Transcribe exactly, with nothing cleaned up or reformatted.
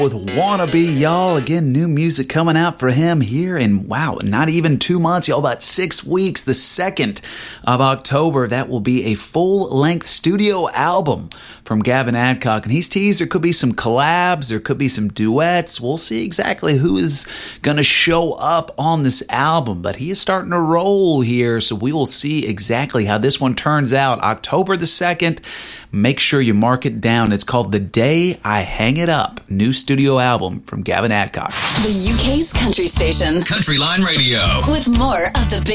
With Wannabe, y'all. Again, new music coming out for him here in, wow, not even two months, y'all, about six weeks. The second of October, that will be a full-length studio album from Gavin Adcock. And he's teased there could be some collabs, there could be some duets. We'll see exactly who is going to show up on this album. But he is starting to roll here, so we will see exactly how this one turns out. October the second. Make sure you mark it down. It's called The Day I Hang It Up. New studio album from Gavin Adcock. The U K's country station. Country Line Radio. With more of the big